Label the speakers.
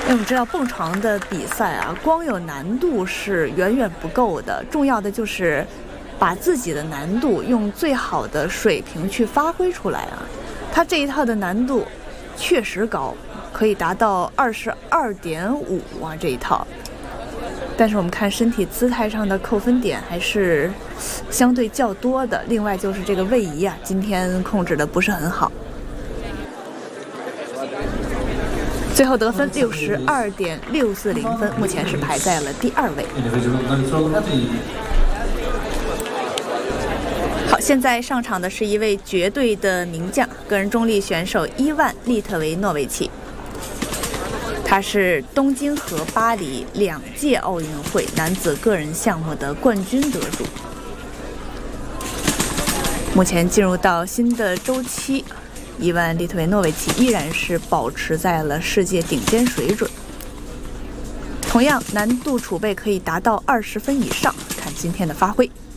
Speaker 1: 因为我们知道蹦床的比赛啊，光有难度是远远不够的，重要的就是把自己的难度用最好的水平去发挥出来啊。他这一套的难度确实高，可以达到22.5啊这一套。但是我们看身体姿态上的扣分点还是相对较多的。另外就是这个位移啊，今天控制的不是很好。最后得分62.640分，目前是排在了第2位。好，现在上场的是一位绝对的名将，个人中立选手伊万·利特维诺维奇。他是东京和巴黎2届奥运会男子个人项目的冠军得主。目前进入到新的周期，伊万·利特维诺维奇依然是保持在了世界顶尖水准。同样，难度储备可以达到20分以上，看今天的发挥。